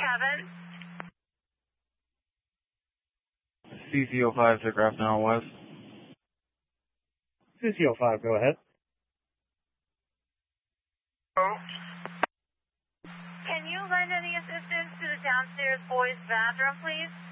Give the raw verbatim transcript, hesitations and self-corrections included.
Kevin? C C zero five to Graph Now West. C C zero five, go ahead. Oh. Can you lend any assistance to the downstairs boys' bathroom, please?